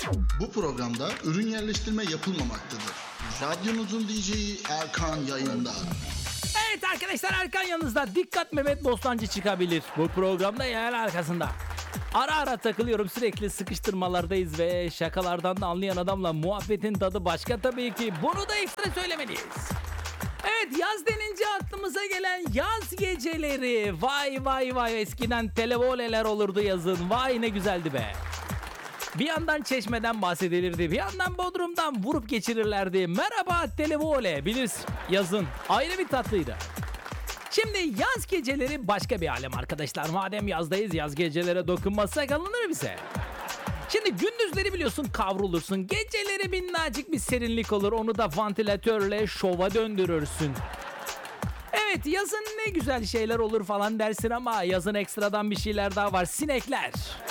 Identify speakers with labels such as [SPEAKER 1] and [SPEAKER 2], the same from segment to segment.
[SPEAKER 1] Bu programda ürün yerleştirme yapılmamaktadır. Radyonuzun DJ'i Erkan yayında.
[SPEAKER 2] Evet arkadaşlar, Erkan yanınızda. Dikkat, Mehmet Bostancı çıkabilir. Bu programda yayın arkasında. Ara ara takılıyorum, sürekli sıkıştırmalardayız ve şakalardan da anlayan adamla muhabbetin tadı başka tabii ki. Bunu da ekstra söylemeliyiz. Evet, yaz denince aklımıza gelen yaz geceleri. Vay vay vay, eskiden televoleler olurdu yazın. Vay ne güzeldi be. Bir yandan Çeşme'den bahsedilirdi, bir yandan Bodrum'dan vurup geçirirlerdi. Merhaba televole, bilirsin yazın ayrı bir tatlıydı. Şimdi yaz geceleri başka bir alem arkadaşlar. Madem yazdayız, yaz gecelere dokunmazsak alınır bize. Şimdi gündüzleri biliyorsun kavrulursun. Geceleri minnacık bir serinlik olur. Onu da vantilatörle şova döndürürsün. Evet, yazın ne güzel şeyler olur falan dersin ama yazın ekstradan bir şeyler daha var. Sinekler.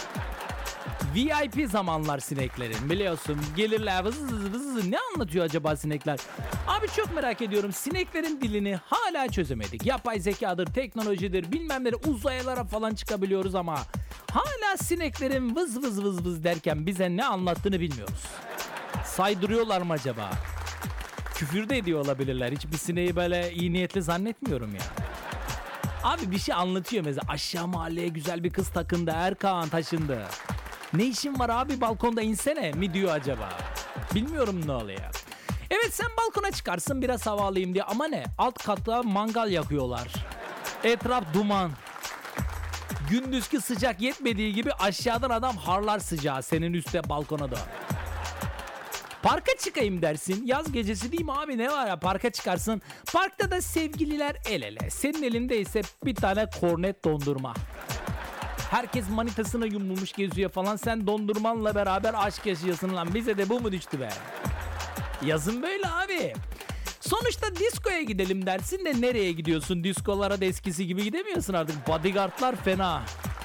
[SPEAKER 2] VIP zamanlar sineklerin, biliyorsun. Gelirler vız vız vız. Ne anlatıyor acaba sinekler? Abi çok merak ediyorum. Sineklerin dilini hala çözemedik. Yapay zekadır, teknolojidir, bilmem ne, uzaylara falan çıkabiliyoruz ama hala sineklerin vız vız vız vız derken bize ne anlattığını bilmiyoruz. Saydırıyorlar mı acaba? Küfür de ediyor olabilirler. Hiçbir sineği böyle iyi niyetli zannetmiyorum ya. Abi bir şey anlatıyor mesela. Aşağı mahalleye güzel bir kız takındı, Erkan taşındı. Ne işin var abi balkonda, insene mi diyor acaba? Bilmiyorum ne oluyor. Evet, sen balkona çıkarsın biraz hava alayım diye ama ne? Alt katta mangal yakıyorlar. Etraf duman. Gündüzki sıcak yetmediği gibi aşağıdan adam harlar sıcağı senin üstte balkona da. Parka çıkayım dersin. Yaz gecesi değil mi abi, ne var ya, parka çıkarsın. Parkta da sevgililer el ele. Senin elinde ise bir tane kornet dondurma. Herkes manitasına yumulmuş geziyor falan. Sen dondurmanla beraber aşk yaşıyorsun lan. Bize de bu mu düştü be? Yazın böyle abi. Sonuçta diskoya gidelim dersin de nereye gidiyorsun? Diskolara da eskisi gibi gidemiyorsun artık. Bodyguardlar fena.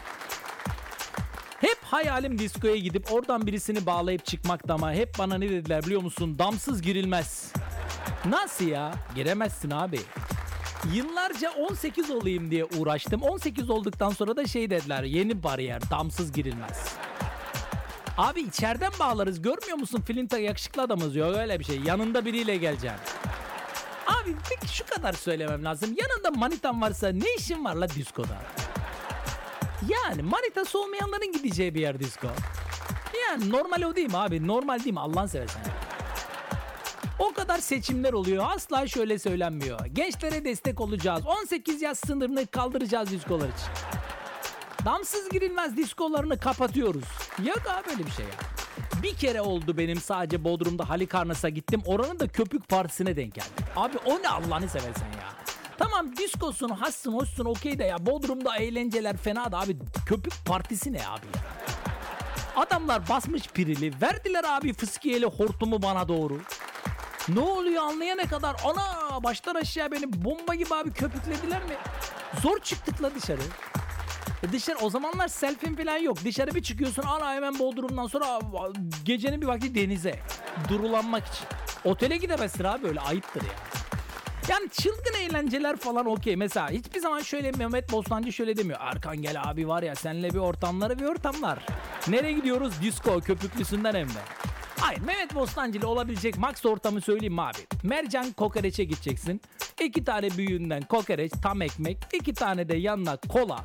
[SPEAKER 2] Hep hayalim diskoya gidip oradan birisini bağlayıp çıkmakta ama hep bana ne dediler biliyor musun? Damsız girilmez. Nasıl ya? Giremezsin abi. Yıllarca 18 olayım diye uğraştım. 18 olduktan sonra da şey dediler. Yeni bariyer, damsız girilmez. Abi içeriden bağlarız, görmüyor musun? Filinta yakışıklı adamız, yok öyle bir şey. Yanında biriyle geleceksin. Abi peki şu kadar söylemem lazım. Yanında manitan varsa ne işin var la diskoda? Yani manitası olmayanların gideceği bir yer disko. Yani normal o değil mi abi? Normal değil mi? Allah'ını seversen. O kadar seçimler oluyor. Asla şöyle söylenmiyor. Gençlere destek olacağız. 18 yaş sınırını kaldıracağız diskolar için. Damsız girilmez diskolarını kapatıyoruz. Yok abi öyle bir şey ya. Bir kere oldu benim sadece Bodrum'da Halikarnas'a gittim. Oranın da köpük partisine denk geldim. Abi o ne Allah'ını seversen ya. Tamam diskosun, hassın, hoşsun okey de ya. Bodrum'da eğlenceler fena da abi. Köpük partisi ne abi ya? Adamlar basmış pirili. Verdiler abi fıskiyeli hortumu bana doğru. Ne oluyor anlayana kadar ana baştan aşağı beni bomba gibi abi köpüklediler mi? Zor çıktık la dışarı. Dışarı o zamanlar selfie falan yok. Dışarı bir çıkıyorsun ana hemen Bodrum'dan sonra gecenin bir vakti denize. Durulanmak için. Otele gidemezsin abi, öyle ayıptır ya. Yani çılgın eğlenceler falan okey. Mesela hiçbir zaman şöyle Mehmet Bostancı şöyle demiyor. Erkan gel abi var ya seninle bir ortamlar. Nereye gidiyoruz? Disko köpüklüsünden hem de. Hayır, Mehmet Bostancı ile olabilecek max ortamı söyleyeyim mi abi? Mercan kokoreçe gideceksin. 2 tane büyüğünden kokoreç, tam ekmek. 2 tane de yanına kola.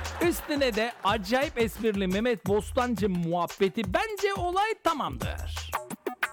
[SPEAKER 2] Üstüne de acayip esprili Mehmet Bostancı muhabbeti. Bence olay tamamdır.